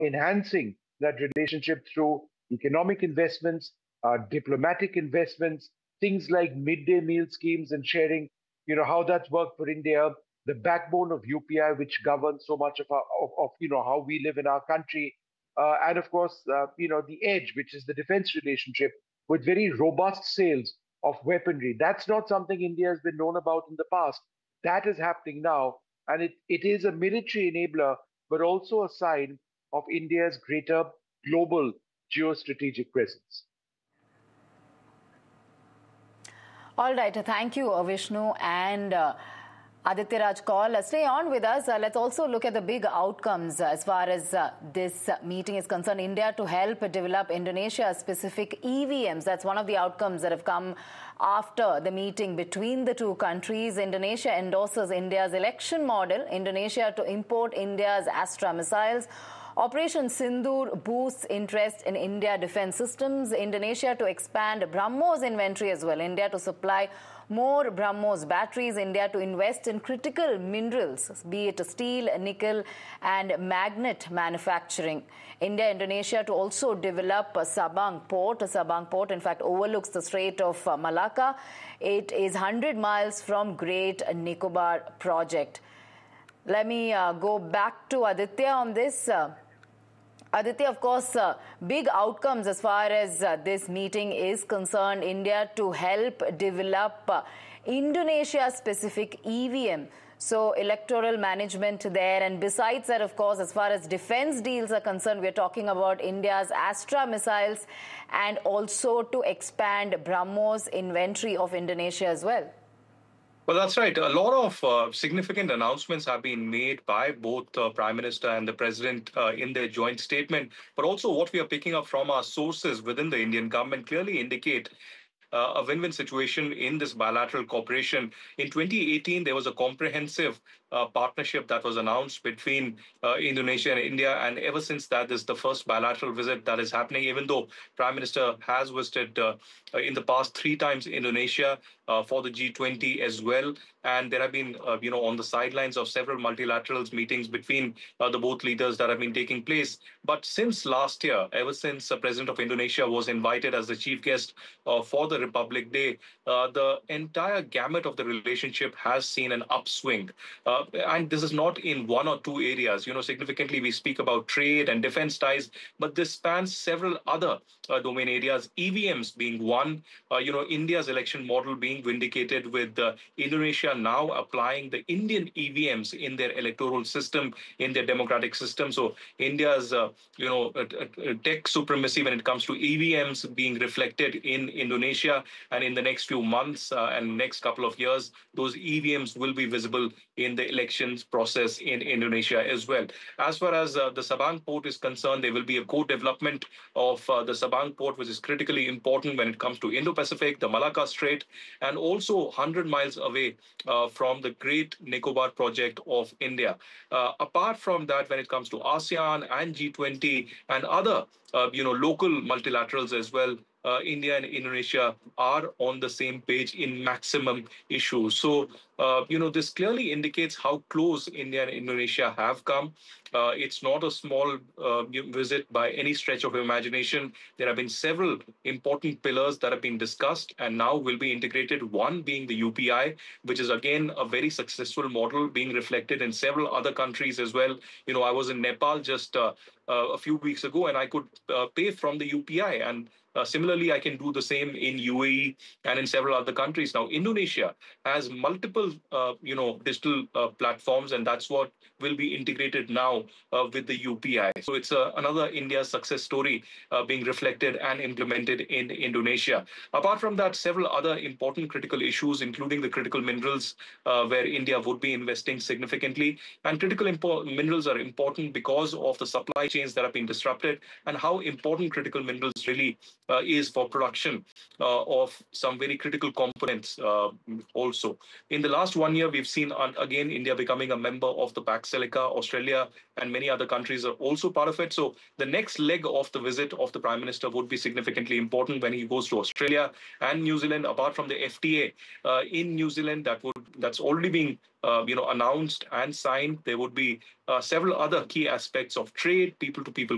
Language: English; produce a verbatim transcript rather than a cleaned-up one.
enhancing that relationship through economic investments, uh, diplomatic investments, things like midday meal schemes and sharing, you know, how that's worked for India, the backbone of U P I, which governs so much of, our, of, of you know, how we live in our country, uh, and of course, uh, you know, the edge, which is the defense relationship with very robust sales of weaponry. That's not something India has been known about in the past. That is happening now, and it, it is a military enabler, but also a sign of India's greater global geostrategic presence. All right, thank you, Vishnu and uh, Aditya Raj Kaul. Uh, stay on with us. Uh, let's also look at the big outcomes uh, as far as uh, this uh, meeting is concerned. India to help develop Indonesia-specific E V Ms. That's one of the outcomes that have come after the meeting between the two countries. Indonesia endorses India's election model. Indonesia to import India's Astra missiles. Operation Sindoor boosts interest in India defense systems. Indonesia to expand BrahMos inventory as well. India to supply more BrahMos batteries. India to invest in critical minerals, be it steel, nickel, and magnet manufacturing. India-Indonesia to also develop Sabang Port. Sabang Port, in fact, overlooks the Strait of Malacca. It is one hundred miles from Great Nicobar project. Let me uh, go back to Aditya on this. Uh, Aditya, of course, uh, big outcomes as far as uh, this meeting is concerned. India to help develop uh, Indonesia-specific E V M. So electoral management there. And besides that, of course, as far as defense deals are concerned, we're talking about India's Astra missiles and also to expand BrahMos inventory of Indonesia as well. Well, that's right. A lot of uh, significant announcements have been made by both the uh, Prime Minister and the President uh, in their joint statement. But also what we are picking up from our sources within the Indian government clearly indicate Uh, a win-win situation in this bilateral cooperation. In twenty eighteen, there was a comprehensive uh, partnership that was announced between uh, Indonesia and India. And ever since that, this is the first bilateral visit that is happening, even though Prime Minister has visited uh, in the past three times Indonesia uh, for the G twenty as well. And there have been, uh, you know, on the sidelines of several multilaterals meetings between uh, the both leaders that have been taking place. But since last year, ever since the President of Indonesia was invited as the chief guest uh, for the Republic Day, uh, the entire gamut of the relationship has seen an upswing. Uh, and this is not in one or two areas. You know, significantly, we speak about trade and defense ties, but this spans several other uh, domain areas, E V Ms being one, uh, you know, India's election model being vindicated with uh, Indonesia now applying the Indian E V Ms in their electoral system, in their democratic system. So India's, uh, you know, tech supremacy when it comes to E V Ms being reflected in Indonesia. And in the next few months uh, and next couple of years, those E V Ms will be visible in the elections process in Indonesia as well. As far as uh, the Sabang port is concerned, there will be a co-development of uh, the Sabang port, which is critically important when it comes to Indo-Pacific, the Malacca Strait, and also one hundred miles away uh, from the Great Nicobar project of India. Uh, apart from that, when it comes to ASEAN and G twenty and other, uh, you know, local multilaterals as well, Uh, India and Indonesia are on the same page in maximum issues. So, uh, you know, this clearly indicates how close India and Indonesia have come. Uh, it's not a small uh, visit by any stretch of imagination. There have been several important pillars that have been discussed and now will be integrated, one being the U P I, which is, again, a very successful model being reflected in several other countries as well. You know, I was in Nepal just uh, uh, a few weeks ago, and I could uh, pay from the U P I, and Uh, similarly, I can do the same in U A E and in several other countries. Now, Indonesia has multiple, uh, you know, digital uh, platforms, and that's what will be integrated now uh, with the U P I. So it's uh, another India success story uh, being reflected and implemented in Indonesia. Apart from that, several other important critical issues, including the critical minerals, uh, where India would be investing significantly. And critical minerals are important because of the supply chains that have been disrupted and how important critical minerals really Uh, is for production uh, of some very critical components uh, also. In the last one year, we've seen, uh, again, India becoming a member of the Pax Silica. Australia and many other countries are also part of it. So the next leg of the visit of the Prime Minister would be significantly important when he goes to Australia and New Zealand. Apart from the F T A uh, in New Zealand, that would that's already being uh, you know, announced and signed, there would be uh, several other key aspects of trade, people-to-people